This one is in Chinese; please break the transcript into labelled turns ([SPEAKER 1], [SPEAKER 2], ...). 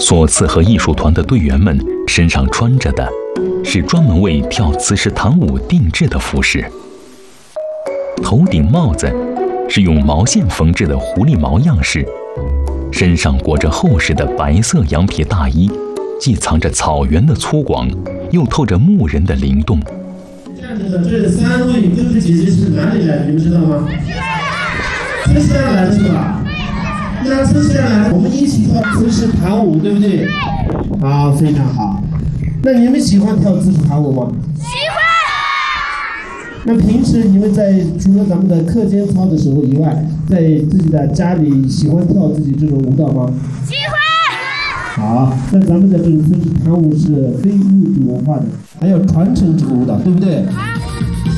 [SPEAKER 1] 所赐和艺术团的队员们身上穿着的是专门为跳慈氏唐舞定制的服饰，头顶帽子是用毛线缝制的狐狸毛样式，身上裹着厚实的白色羊皮大衣，既藏着草原的粗犷，又透着牧人的灵动。
[SPEAKER 2] 站着的这3位哥哥姐姐是哪里来的？你们知道吗？村西安来的是吧？那村西安来，我们一起跳慈氏唐舞，对不对？好，非常好。那你们喜欢跳慈氏唐舞吗？喜欢。那平时你们除了咱们的课间操的时候以外，在自己的家里喜欢跳自己这种舞蹈吗？喜欢。好，那咱们的这个慈氏唐舞是非物质文化的，还要传承这个舞蹈，对不对？